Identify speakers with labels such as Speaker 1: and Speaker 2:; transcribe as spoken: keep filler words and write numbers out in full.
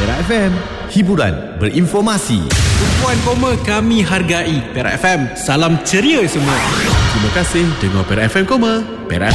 Speaker 1: Perak F M, hiburan berinformasi.
Speaker 2: Tumpuan koma kami hargai. Perak F M, salam ceria semua.
Speaker 1: Terima kasih dengar Perak F M, Perak